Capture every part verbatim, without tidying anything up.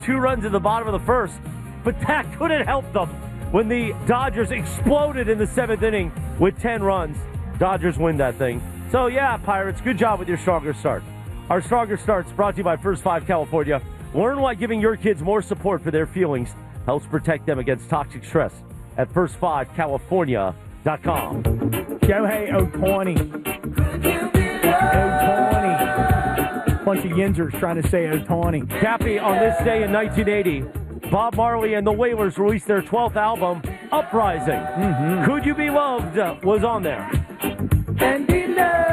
two runs in the bottom of the first, but that couldn't help them when the Dodgers exploded in the seventh inning with ten runs. Dodgers win that thing. So, yeah, Pirates, good job with your Stronger Start. Our Stronger Start's brought to you by First Five California. Learn why giving your kids more support for their feelings helps protect them against toxic stress at first five california dot com. Shohei Ohtani. Ohtani. Bunch of yinzers trying to say Ohtani. Cappy, on this day in nineteen eighty, Bob Marley and the Wailers released their twelfth album, Uprising. Mm-hmm. Could You Be Loved uh, was on there. And be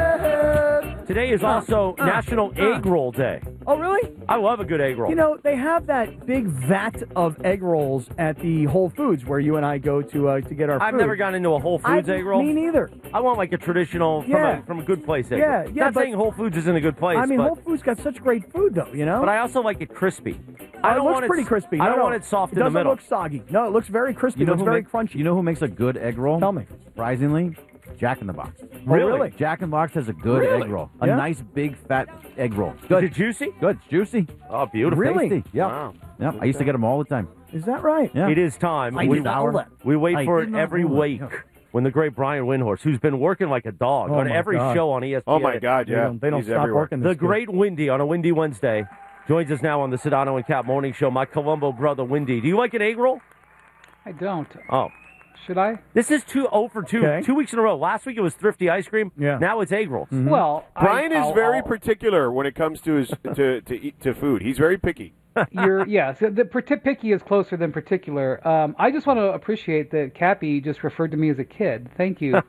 loved. Today is also uh, uh, National uh, Egg Roll Day. Oh, really? I love a good egg roll. You know, they have that big vat of egg rolls at the Whole Foods where you and I go to uh, to get our I've food. never gone into a Whole Foods I, egg roll. Me neither. I want like a traditional, from, yeah. a, from a good place egg yeah, roll. Yeah, Not but, saying Whole Foods isn't a good place. I mean, but, Whole Foods got such great food, though, you know? But I also like it crispy. Oh, I don't it looks want pretty it, crispy. I No, don't no. want it soft it in the doesn't middle. look soggy. No, it looks very crispy. You know it looks who very make, crunchy. You know who makes a good egg roll? Tell me. Surprisingly, Jack in the Box. Really? Oh, really? Jack in the Box has a good Really? egg roll. A Yeah? nice, big, fat egg roll. Good. Is it juicy? Good. It's juicy. Oh, beautiful. Really? Tasty. Yep. Wow. Yep. I used to get them all the time. Is that right? Yeah. It is time. I we, did not know that. we wait I for did it not every know that. week Yeah. when the great Brian Windhorse, who's been working like a dog Oh, on my every God. show on E S P N. Oh, my God, They yeah. don't, they don't He's stop everywhere. working The this great Windy on a Windy Wednesday joins us now on the Sedano and Cap Morning Show. My Columbo brother, Windy. Do you like an egg roll? I don't. Oh. Should I? This is two oh for two. Okay. Two weeks in a row. Last week it was Thrifty Ice Cream. Yeah. Now it's egg rolls. Mm-hmm. Well, Brian I, is I'll- very I'll- particular when it comes to his to to eat to food. He's very picky. You're yeah. So the parti- picky is closer than particular. Um, I just want to appreciate that Cappy just referred to me as a kid. Thank you,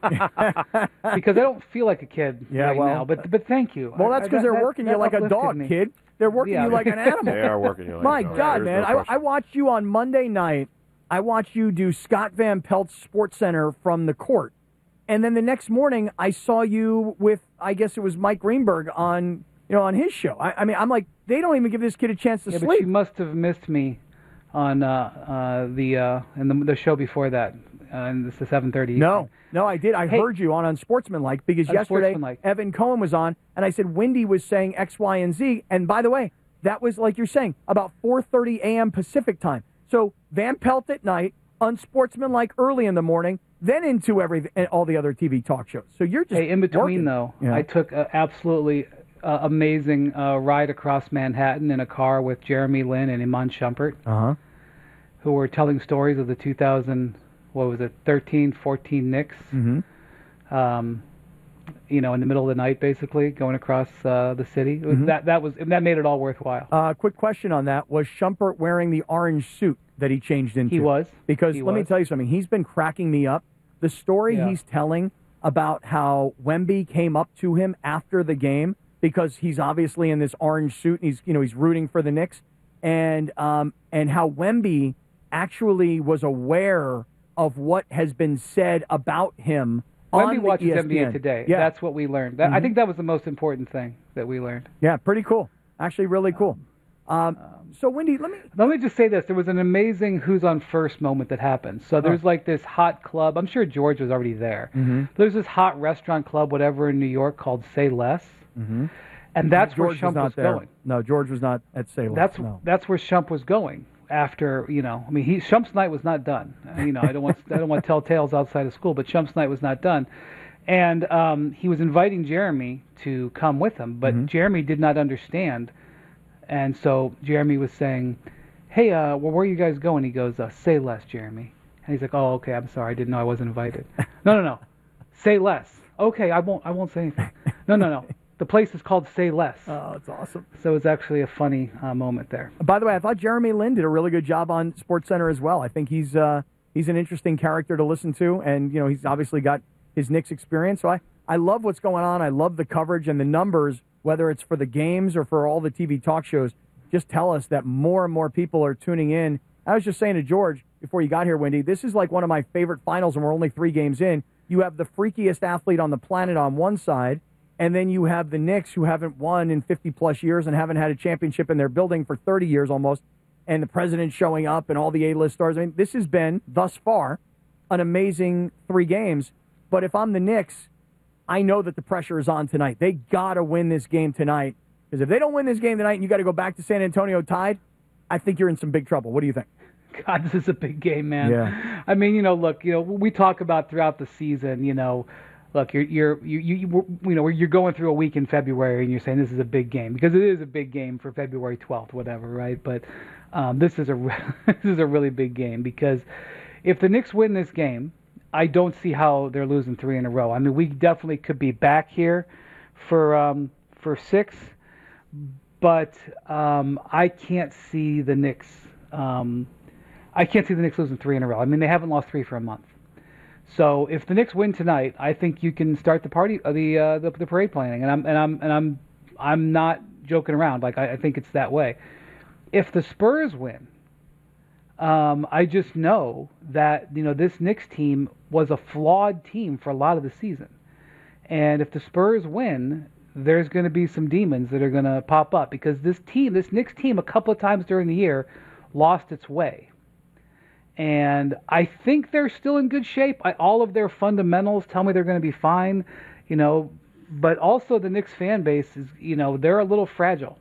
because I don't feel like a kid Yeah, right well- now. But but thank you. Well, I- that's I- because they're that- working that you like a uplifted dog, me. kid. They're working Yeah. you like an animal. They are working you like My a dog. God, There's man. no I, question. I watched you on Monday night. I watched you do Scott Van Pelt's Sports Center from the court. And then the next morning, I saw you with, I guess it was Mike Greenberg on, you know, on his show. I, I mean, I'm like, they don't even give this kid a chance to Yeah, but sleep. you must have missed me on uh, uh, the uh, in the, the show before that. Uh, and this is seven thirty. No, no, I did. I Hey. heard you on Unsportsmanlike because On yesterday Sportsmanlike. Evan Cohen was on, and I said Wendy was saying X, Y, and Z. And by the way, that was, like you're saying, about four thirty a.m. Pacific time. So Van Pelt at night, Unsportsmanlike early in the morning, then into every all the other T V talk shows. So you're just Hey, in between working. though, Yeah. I took an absolutely uh, amazing uh, ride across Manhattan in a car with Jeremy Lin and Iman Shumpert, Uh-huh. who were telling stories of the two thousand, what was it, thirteen, fourteen Knicks. Mm-hmm. Um, you know, in the middle of the night, basically going across uh, the city. It was- Mhm. That that was that made it all worthwhile. Uh, quick question on that. Was Shumpert wearing the orange suit that he changed into? He was. Because He let me was. tell you something. He's been cracking me up. The story Yeah. he's telling about how Wemby came up to him after the game because he's obviously in this orange suit and he's, you know, he's rooting for the Knicks, and um, and how Wemby actually was aware of what has been said about him. on Wemby the watches E S N P B A N. Today. Yeah. That's what we learned. That, I Mhm. think that was the most important thing that we learned. Yeah, pretty cool. Actually, really cool. Um, so, Wendy, let me. Let me just say this. There was an amazing Who's on First moment that happened. So there's like this hot club. I'm sure George was already there. Mm-hmm. There's this hot restaurant club, whatever, in New York called Say Less. Mm-hmm. And that's George where Shump not was there. going. No, George was not at Salem. That's no. that's where Shump was going after, you know, I mean, he Shump's night was not done. Uh, You know, I don't want I don't want to tell tales outside of school, but Shump's night was not done. And um, he was inviting Jeremy to come with him, but Mm-hmm. Jeremy did not understand. And so Jeremy was saying, "Hey, uh, well, where are you guys going?" He goes, uh, "Say less, Jeremy." And he's like, "Oh, okay, I'm sorry, I didn't know I wasn't invited." no, no, no, say less. Okay, I won't I won't say anything. No, no, no. The place is called Say Less. Oh, it's awesome. So it's actually a funny uh, moment there. By the way, I thought Jeremy Lin did a really good job on SportsCenter as well. I think he's uh, he's an interesting character to listen to, and you know he's obviously got his Knicks experience. So I, I love what's going on. I love the coverage and the numbers, whether it's for the games or for all the T V talk shows. Just tell us that more and more people are tuning in. I was just saying to George before you got here, Wendy, this is like one of my favorite finals, and we're only three games in. You have the freakiest athlete on the planet on one side, and then you have the Knicks, who haven't won in fifty-plus years and haven't had a championship in their building for thirty years almost, and the president showing up and all the A-list stars. I mean, this has been, thus far, an amazing three games. But if I'm the Knicks, I know that the pressure is on tonight. They got to win this game tonight, because if they don't win this game tonight and you got to go back to San Antonio tied, I think you're in some big trouble. What do you think? God, this is a big game, man. Yeah. I mean, you know, look, you know, we talk about throughout the season, you know, look, you're you're you you you you know, you're going through a week in February and you're saying this is a big game because it is a big game for February twelfth, whatever, right? But um, this is a re- this is a really big game because if the Knicks win this game, I don't see how they're losing three in a row. I mean, we definitely could be back here for um, for six, but um, I can't see the Knicks. Um, I can't see the Knicks losing three in a row. I mean, they haven't lost three for a month. So if the Knicks win tonight, I think you can start the party, uh, the, uh, the the parade planning, and I'm and I'm and I'm I'm not joking around. Like I, I think it's that way. If the Spurs win, um, I just know that you know this Knicks team was a flawed team for a lot of the season, and if the Spurs win, there's going to be some demons that are going to pop up because this team, this Knicks team, a couple of times during the year, lost its way. And I think they're still in good shape. I, all of their fundamentals tell me they're going to be fine, you know. But also the Knicks fan base is, you know, they're a little fragile.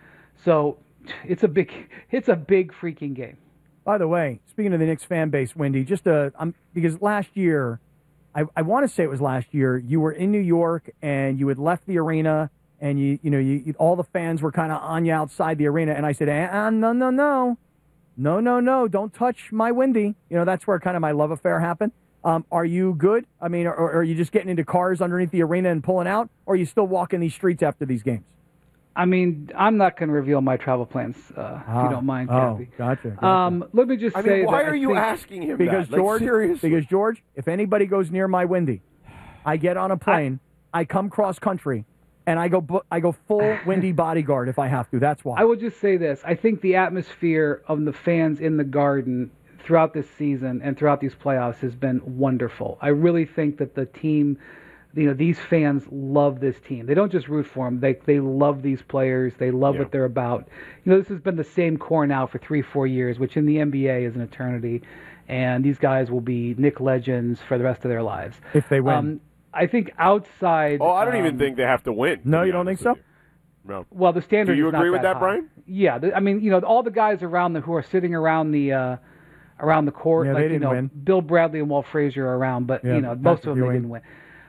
So it's a big, it's a big freaking game. By the way, speaking of the Knicks fan base, Wendy, just uh, I'm, because last year, I, I want to say it was last year, you were in New York and you had left the arena, and you, you know, you, you all the fans were kind of on you outside the arena, and I said, uh, no, no, no. No, no, no, don't touch my Wendy. You know, that's where kind of my love affair happened. Um, are you good? I mean, or, or are you just getting into cars underneath the arena and pulling out? Or are you still walking these streets after these games? I mean, I'm not going to reveal my travel plans, uh, ah, if you don't mind, oh, Kathy. Gotcha. gotcha. Um, let me just I say mean, why that are I you think, asking him because that? Like, George, seriously? because George, if anybody goes near my Wendy, I get on a plane, I, I come cross country, and I go bu- I go full Wendy bodyguard if I have to. That's why. I will just say this. I think the atmosphere of the fans in the Garden throughout this season and throughout these playoffs has been wonderful. I really think that the team, you know, these fans love this team. They don't just root for them. They they love these players. They love Yeah. what they're about. You know, this has been the same core now for three, four years, which in the N B A is an eternity. And these guys will be Knick legends for the rest of their lives. If they win. Um, I think outside. Oh, I don't um, even think they have to win. No, to be you don't honest think with so? you. No. Well, the standard. Do you is not agree with that, high. Brian? Yeah, the, I mean, you know, all the guys around the who are sitting around the uh, around the court, Yeah, they like you didn't know, win. Bill Bradley and Walt Frazier are around, but Yeah, you know, Patrick most of them they Ewing. didn't win.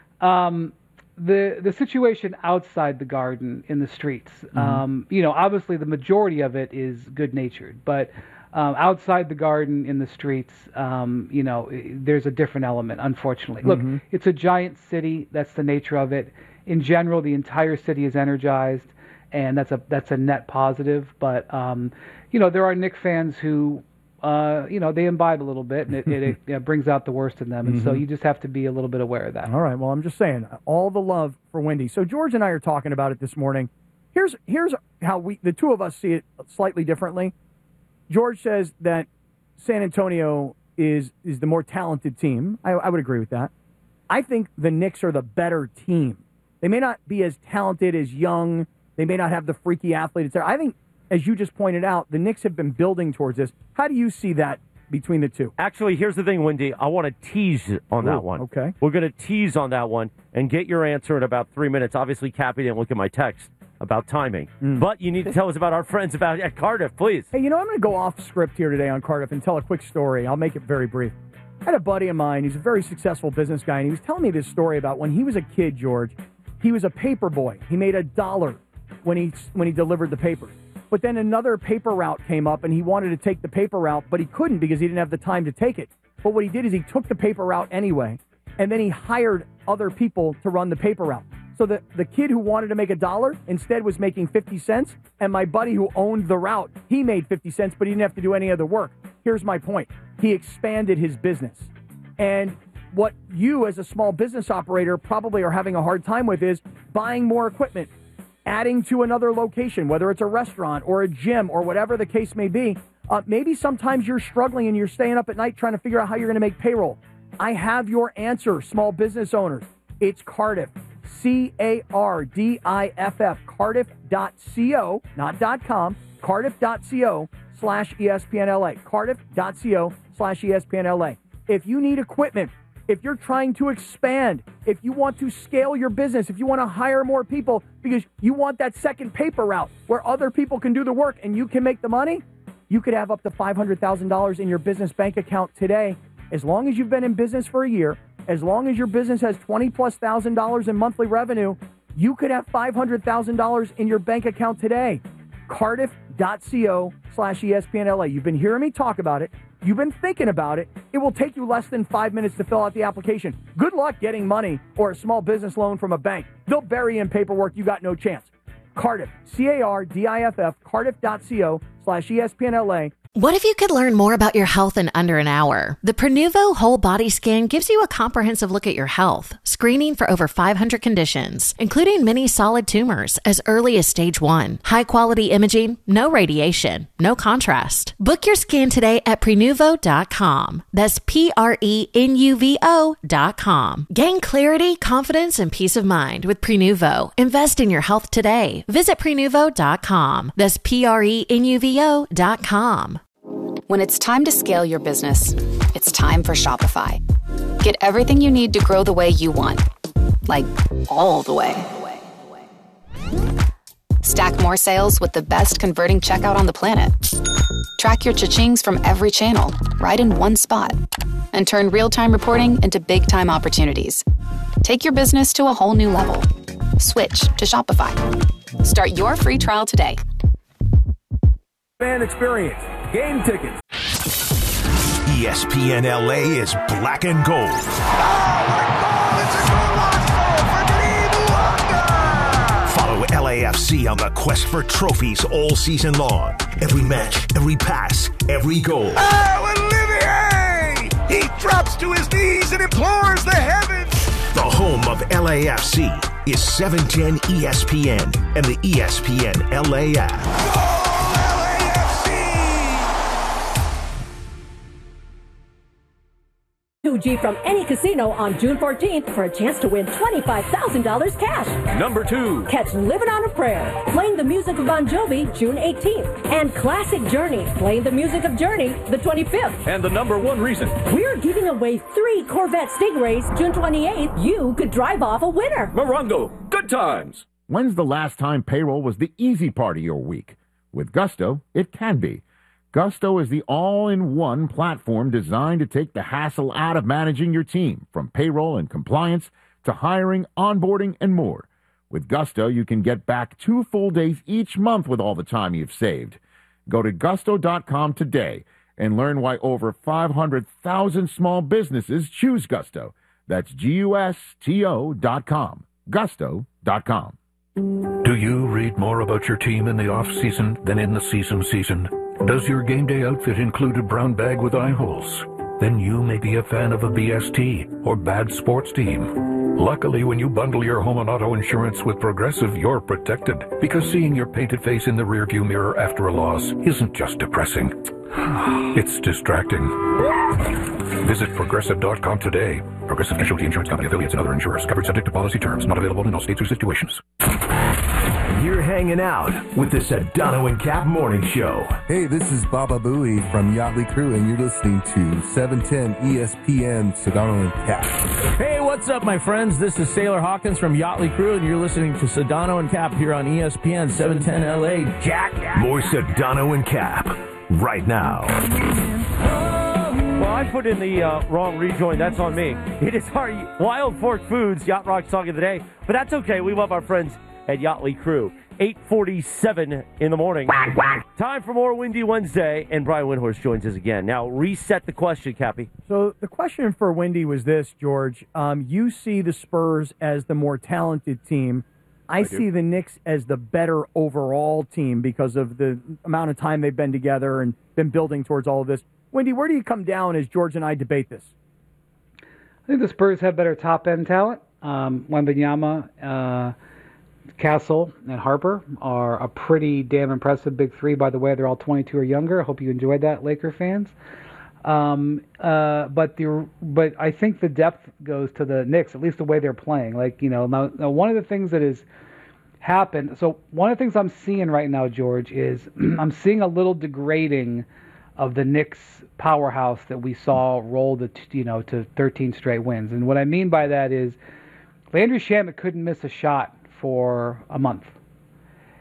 Um, the the situation outside the Garden in the streets, Mm-hmm. um, you know, obviously the majority of it is good natured, but um, outside the Garden in the streets, um, you know, i- there's a different element. Unfortunately, look, Mm-hmm. it's a giant city. That's the nature of it. In general, the entire city is energized, and that's a that's a net positive. But um, you know, there are Knicks fans who, uh, you know, they imbibe a little bit, and it, it, it, it brings out the worst in them. And so you just have to be a little bit aware of that. All right. Well, I'm just saying, all the love for Wendy. So George and I are talking about it this morning. Here's here's how we the two of us see it slightly differently. George says that San Antonio is is the more talented team. I, I would agree with that. I think the Knicks are the better team. They may not be as talented as Young. They may not have the freaky athlete, et cetera. I think, as you just pointed out, the Knicks have been building towards this. How do you see that between the two? Actually, here's the thing, Wendy. I want to tease on Ooh, that one. okay. We're going to tease on that one and get your answer in about three minutes. Obviously, Cappy didn't look at my text about timing. Mm. But you need to tell us about our friends about at Cardiff, please. Hey, you know, I'm going to go off script here today on Cardiff and tell a quick story. I'll make it very brief. I had a buddy of mine. He's a very successful business guy, and he was telling me this story about when he was a kid, George. He was a paper boy. He made a dollar when he when he delivered the papers. But then another paper route came up, and he wanted to take the paper route, but he couldn't because he didn't have the time to take it. But what he did is he took the paper route anyway, and then he hired other people to run the paper route. So the, the kid who wanted to make a dollar instead was making fifty cents, and my buddy who owned the route, he made fifty cents, but he didn't have to do any other work. Here's my point. He expanded his business. And what you as a small business operator probably are having a hard time with is buying more equipment, adding to another location, whether it's a restaurant or a gym or whatever the case may be. Uh, maybe sometimes you're struggling and you're staying up at night trying to figure out how you're going to make payroll. I have your answer, small business owners. It's Cardiff. C A R D I F F. Cardiff dot co, not .com. Cardiff dot co slash E S P N L A. Cardiff dot co slash E S P N L A. If you need equipment, if you're trying to expand, if you want to scale your business, if you want to hire more people because you want that second paper route where other people can do the work and you can make the money, you could have up to five hundred thousand dollars in your business bank account today. As long as you've been in business for a year, as long as your business has twenty plus thousand dollars in monthly revenue, you could have five hundred thousand dollars in your bank account today. Cardiff.co slash ESPNLA. You've been hearing me talk about it. You've been thinking about it. It will take you less than five minutes to fill out the application. Good luck getting money or a small business loan from a bank. They'll bury in paperwork. You got no chance. Cardiff, C A R D I F F, Cardiff.co slash ESPNLA. What if you could learn more about your health in under an hour? The Prenuvo Whole Body Scan gives you a comprehensive look at your health, screening for over five hundred conditions, including many solid tumors as early as stage one. High quality imaging, no radiation, no contrast. Book your scan today at Prenuvo dot com. That's P R E N U V O dot com. Gain clarity, confidence, and peace of mind with Prenuvo. Invest in your health today. Visit Prenuvo dot com. That's P R E N U V O dot com. When it's time to scale your business, it's time for Shopify. Get everything you need to grow the way you want. Like, all the way. Stack more sales with the best converting checkout on the planet. Track your cha-chings from every channel, right in one spot. And turn real-time reporting into big-time opportunities. Take your business to a whole new level. Switch to Shopify. Start your free trial today. Fan experience, game tickets. E S P N L A is black and gold. Oh, my God, it's a goal for Dean Wonder! Follow L A F C on the quest for trophies all season long. Every match, every pass, every goal. Oh, Olivier! He drops to his knees and implores the heavens. The home of L A F C is seven ten E S P N and the E S P N L A app. Goal, L A F C! two G from any casino on June fourteenth for a chance to win twenty-five thousand dollars cash. Number two. Catch Living on a Prayer, playing the music of Bon Jovi, June eighteenth. And Classic Journey, playing the music of Journey, the twenty-fifth. And the number one reason. We're giving away three Corvette Stingrays, June twenty-eighth. You could drive off a winner. Morongo, good times. When's the last time payroll was the easy part of your week? With Gusto, it can be. Gusto is the all-in-one platform designed to take the hassle out of managing your team, from payroll and compliance to hiring, onboarding, and more. With Gusto, you can get back two full days each month with all the time you've saved. Go to gusto dot com today and learn why over five hundred thousand small businesses choose Gusto. That's G U S T O dot com. gusto dot com. Do you read more about your team in the off-season than in the season season? Does your game day outfit include a brown bag with eye holes? Then you may be a fan of a B S T or bad sports team. Luckily, when you bundle your home and auto insurance with Progressive, you're protected, because seeing your painted face in the rearview mirror after a loss isn't just depressing. It's distracting. Visit Progressive dot com today. Progressive Casualty Insurance Company, affiliates, and other insurers. Covered subject to policy terms. Not available in all states or situations. You're hanging out with the Sedano and Cap Morning Show. Hey, this is Baba Booey from Yachtly Crew, and you're listening to seven ten E S P N Sedano and Cap. Hey, what's up, my friends? This is Sailor Hawkins from Yachtly Crew, and you're listening to Sedano and Cap here on E S P N seven ten L A. Jack. More Sedano and Cap right now. Well, I put in the uh, wrong rejoin. That's on me. It is our Wild Fork Foods Yacht Rock Song of the Day, but that's okay. We love our friends at Yachtly Crew. eight forty-seven in the morning. Quack, quack. Time for more Windy Wednesday, and Brian Windhorst joins us again. Now, reset the question, Cappy. So the question for Windy was this, George. Um, you see the Spurs as the more talented team. I, I see do. the Knicks as the better overall team because of the amount of time they've been together and been building towards all of this. Wendy, where do you come down as George and I debate this? I think the Spurs have better top-end talent. Um, Wembanyama, uh, Castle, and Harper are a pretty damn impressive big three. By the way, they're all twenty-two or younger. I hope you enjoyed that, Laker fans. Um, uh, but the but I think the depth goes to the Knicks, at least the way they're playing. Like, you know, now, now one of the things that has happened. So one of the things I'm seeing right now, George, is I'm seeing a little degrading of the Knicks powerhouse that we saw roll the you know to thirteen straight wins. And what I mean by that is Landry Shamet couldn't miss a shot for a month.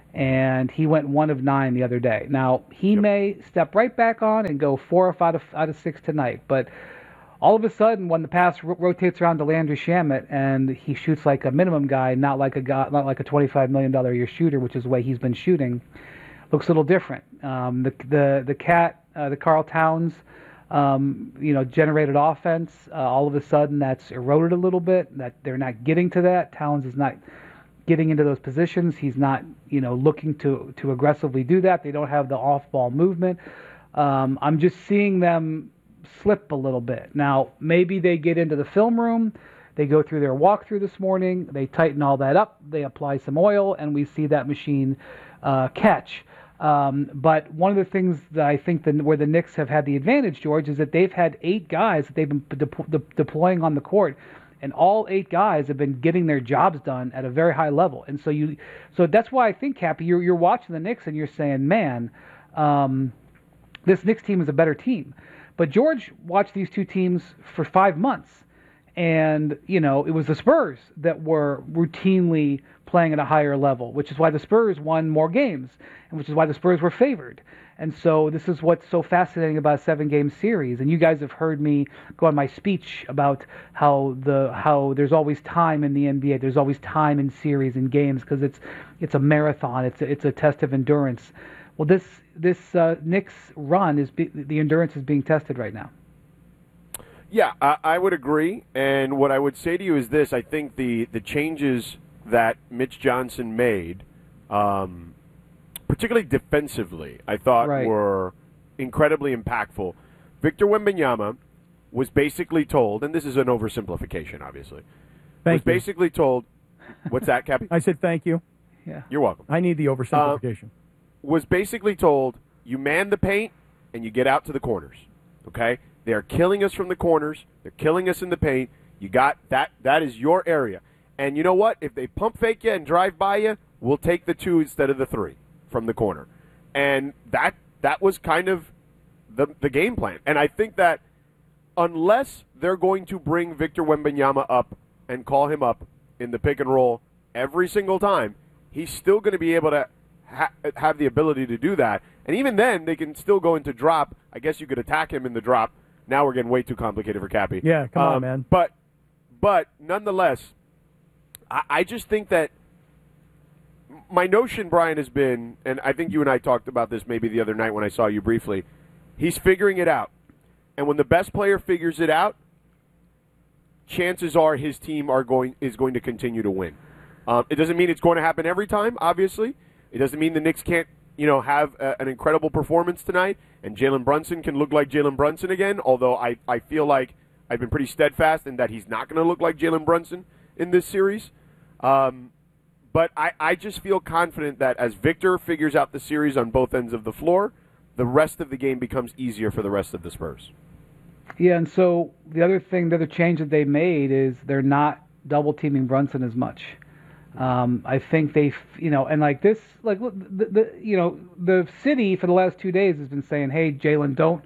and he went one of nine the other day. Now, he yep. may step right back on and go four out of, out of six tonight, but all of a sudden, when the pass ro- rotates around to Landry Shamet and he shoots like a minimum guy, not like a guy, not like a twenty-five million dollars a year shooter, which is the way he's been shooting, looks a little different. Um, the the the cat, uh, the Karl Towns, um, you know, generated offense. Uh, all of a sudden, that's eroded a little bit. That they're not getting to that. Towns is not getting into those positions. He's not, you know, looking to to aggressively do that. They don't have the off-ball movement. Um, I'm just seeing them slip a little bit. Now, maybe they get into the film room, they go through their walkthrough this morning, they tighten all that up, they apply some oil, and we see that machine uh, catch. Um, but one of the things that I think that where the Knicks have had the advantage, George, is that they've had eight guys that they've been de- de- deploying on the court, and all eight guys have been getting their jobs done at a very high level. And so you, so that's why I think, Cappy, you're you're watching the Knicks and you're saying, man, um, this Knicks team is a better team. But George watched these two teams for five months, and, you know, it was the Spurs that were routinely playing at a higher level, which is why the Spurs won more games, and which is why the Spurs were favored. And so this is what's so fascinating about a seven-game series. And you guys have heard me go on my speech about how the how there's always time in the N B A. There's always time in series and games because it's it's a marathon. It's a, it's a test of endurance. Well, this this uh, Knicks run is be, the endurance is being tested right now. Yeah, I, I would agree. And what I would say to you is this: I think the the changes that Mitch Johnson made, um, particularly defensively, I thought right. were incredibly impactful. Victor Wembanyama was basically told, and this is an oversimplification, obviously, thank was you. basically told. What's that, Cappy? I said thank you. Yeah, you're welcome. I need the oversimplification. Uh, was basically told, you man the paint and you get out to the corners, okay? They are killing us from the corners. They're killing us in the paint. You got that. That is your area. And you know what? If they pump fake you and drive by you, we'll take the two instead of the three from the corner. And that that was kind of the the game plan. And I think that unless they're going to bring Victor Wembanyama up and call him up in the pick and roll every single time, he's still going to be able to Ha- have the ability to do that. And even then, they can still go into drop. I guess you could attack him in the drop. Now we're getting way too complicated for Cappy. Yeah, come um, on, man. But, but nonetheless, I, I just think that my notion, Brian, has been, and I think you and I talked about this maybe the other night when I saw you briefly, he's figuring it out. And when the best player figures it out, chances are his team are going is going to continue to win. Um, it doesn't mean it's going to happen every time, obviously. It doesn't mean the Knicks can't, you know, have a, an incredible performance tonight and Jalen Brunson can look like Jalen Brunson again, although I, I feel like I've been pretty steadfast in that he's not going to look like Jalen Brunson in this series. Um, but I, I just feel confident that as Victor figures out the series on both ends of the floor, the rest of the game becomes easier for the rest of the Spurs. Yeah, and so the other thing, the other change that they made is they're not double-teaming Brunson as much. Um, I think they, you know, and like this, like the, the, you know, the city for the last two days has been saying, "Hey, Jalen, don't,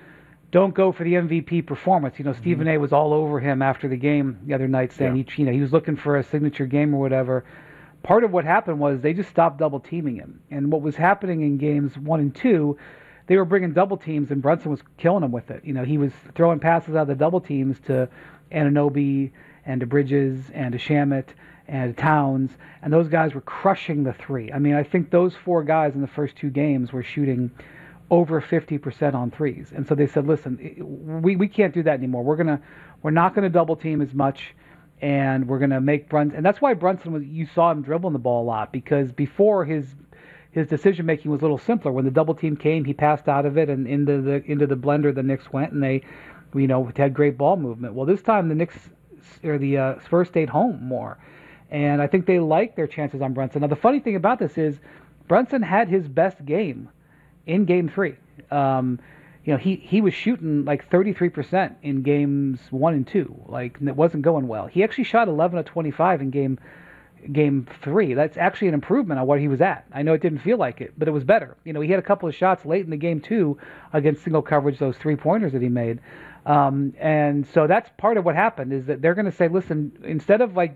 don't go for the M V P performance." You know, mm-hmm. Stephen A. was all over him after the game the other night, saying yeah. he, you know, he was looking for a signature game or whatever. Part of what happened was they just stopped double teaming him, and what was happening in games one and two, they were bringing double teams, and Brunson was killing him with it. You know, he was throwing passes out of the double teams to Anunoby and to Bridges and to Shamet and Towns, and those guys were crushing the three. I mean, I think those four guys in the first two games were shooting over fifty percent on threes. And so they said, listen, we, we can't do that anymore. We're gonna we're not gonna double team as much, and we're gonna make Brunson. And that's why Brunson was. You saw him dribbling the ball a lot because before his his decision making was a little simpler. When the double team came, he passed out of it and into the into the blender. The Knicks went and they, you know, had great ball movement. Well, this time the Knicks or the uh, Spurs stayed home more. And I think they like their chances on Brunson. Now, the funny thing about this is Brunson had his best game in Game three. Um, you know, he, he was shooting like thirty-three percent in Games one and two. Like, it wasn't going well. He actually shot eleven of twenty-five in Game Game three. That's actually an improvement on what he was at. I know it didn't feel like it, but it was better. You know, he had a couple of shots late in the Game two against single coverage, those three-pointers that he made. Um, and so that's part of what happened is that they're going to say, listen, instead of like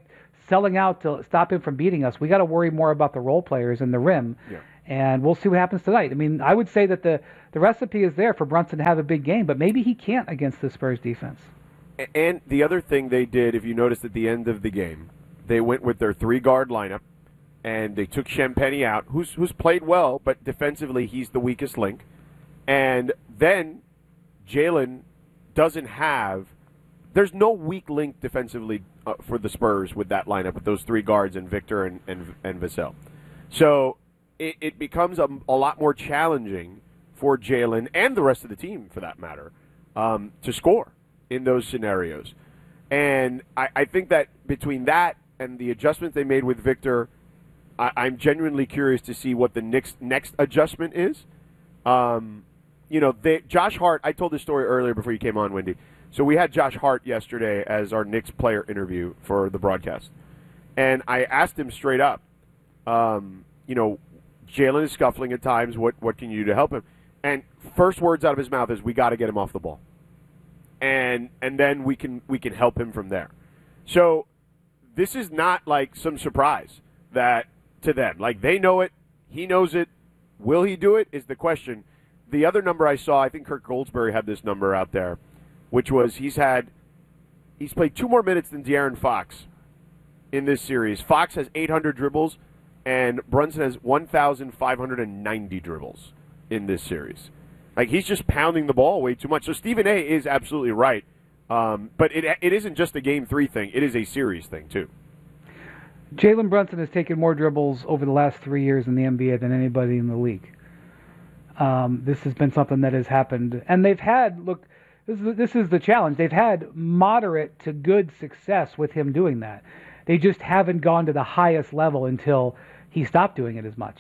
selling out to stop him from beating us. We got to worry more about the role players and the rim. Yeah. And we'll see what happens tonight. I mean, I would say that the, the recipe is there for Brunson to have a big game, but maybe he can't against the Spurs defense. And the other thing they did, if you noticed at the end of the game, they went with their three-guard lineup, and they took Champagny out, who's who's played well, but defensively he's the weakest link. And then Jalen doesn't have – there's no weak link defensively uh, for the Spurs with that lineup, with those three guards and Victor and, and, and Vassell. So it, it becomes a, a lot more challenging for Jalen and the rest of the team, for that matter, um, to score in those scenarios. And I, I think that between that and the adjustments they made with Victor, I, I'm genuinely curious to see what the next next adjustment is. Um, you know, they, Josh Hart, I told this story earlier before you came on, Wendy. So we had Josh Hart yesterday as our Knicks player interview for the broadcast. And I asked him straight up, um, you know, Jalen is scuffling at times. What, what can you do to help him? And first words out of his mouth is, we got to get him off the ball. And and then we can we can help him from there. So this is not like some surprise that to them. Like, they know it. He knows it. Will he do it is the question. The other number I saw, I think Kirk Goldsberry had this number out there, which was he's had he's played two more minutes than De'Aaron Fox in this series. Fox has eight hundred dribbles, and Brunson has one thousand five hundred ninety dribbles in this series. Like, he's just pounding the ball way too much. So Stephen A. is absolutely right. Um, but it it isn't just a game three thing. It is a series thing, too. Jalen Brunson has taken more dribbles over the last three years in the N B A than anybody in the league. Um, this has been something that has happened. And they've had, look, this is, this is the challenge. They've had moderate to good success with him doing that. They just haven't gone to the highest level until he stopped doing it as much.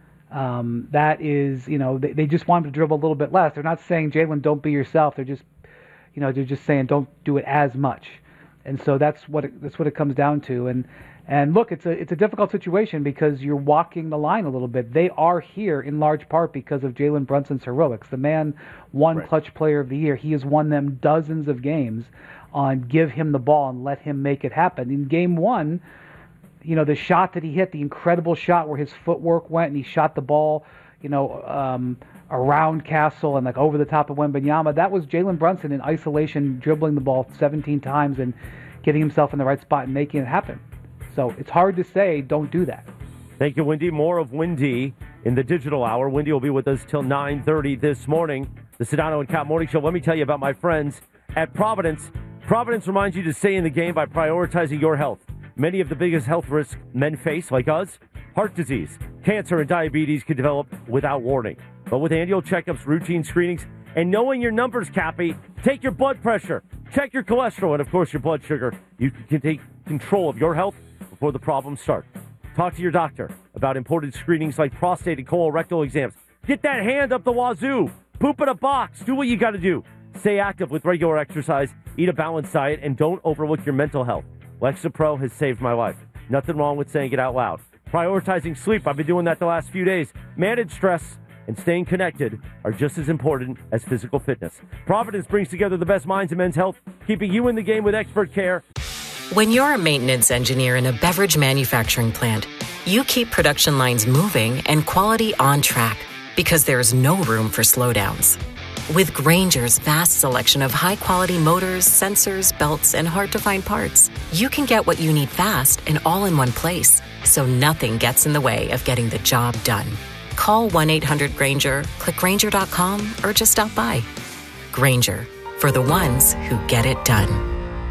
Um, that is, you know, they, they just want him to dribble a little bit less. They're not saying, Jalen, don't be yourself. They're just, you know, they're just saying don't do it as much. And so that's what it, that's what it comes down to. And and look, it's a it's a difficult situation because you're walking the line a little bit. They are here in large part because of Jalen Brunson's heroics. The man won Right. Clutch Player of the Year. He has won them dozens of games on give him the ball and let him make it happen. In game one, you know, the shot that he hit, the incredible shot where his footwork went and he shot the ball, you know, um, around Castle and like over the top of Wembanyama, that was Jalen Brunson in isolation, dribbling the ball seventeen times and getting himself in the right spot and making it happen. So it's hard to say don't do that. Thank you, Wendy. More of Wendy in the digital hour. Wendy will be with us till nine thirty this morning. The Sedano and Cap Morning Show. Let me tell you about my friends at Providence. Providence reminds you to stay in the game by prioritizing your health. Many of the biggest health risks men face, like us, heart disease, cancer, and diabetes can develop without warning. But with annual checkups, routine screenings, and knowing your numbers, Cappy, take your blood pressure, check your cholesterol, and, of course, your blood sugar. You can take control of your health before the problems start. Talk to your doctor about important screenings like prostate and colorectal exams. Get that hand up the wazoo. Poop in a box. Do what you got to do. Stay active with regular exercise, eat a balanced diet, and don't overlook your mental health. Lexapro has saved my life. Nothing wrong with saying it out loud. Prioritizing sleep, I've been doing that the last few days. Manage stress and staying connected are just as important as physical fitness. Providence brings together the best minds in men's health, keeping you in the game with expert care. When you're a maintenance engineer in a beverage manufacturing plant, you keep production lines moving and quality on track because there's no room for slowdowns. With Grainger's vast selection of high-quality motors, sensors, belts, and hard-to-find parts, you can get what you need fast and all in one place, so nothing gets in the way of getting the job done. Call one eight hundred Grainger, click Grainger dot com, or just stop by. Grainger, for the ones who get it done.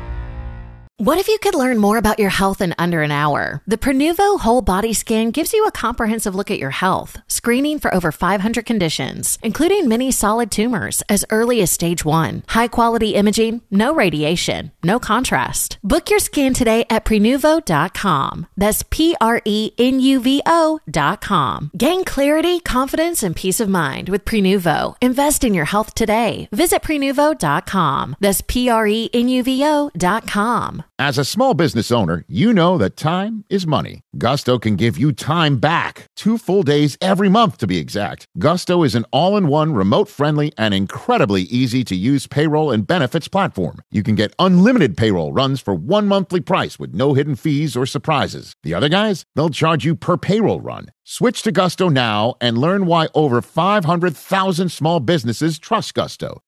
What if you could learn more about your health in under an hour? The Prenuvo Whole Body Scan gives you a comprehensive look at your health, screening for over five hundred conditions, including many solid tumors as early as stage one. High-quality imaging, no radiation, no contrast. Book your scan today at Prenuvo dot com. That's P R E N U V O dot com. Gain clarity, confidence, and peace of mind with Prenuvo. Invest in your health today. Visit Prenuvo dot com. That's P R E N U V O dot com. As a small business owner, you know that time is money. Gusto can give you time back. Two full days every month, to be exact. Gusto is an all-in-one, remote-friendly, and incredibly easy-to-use payroll and benefits platform. You can get unlimited payroll runs for one monthly price with no hidden fees or surprises. The other guys, they'll charge you per payroll run. Switch to Gusto now and learn why over five hundred thousand small businesses trust Gusto.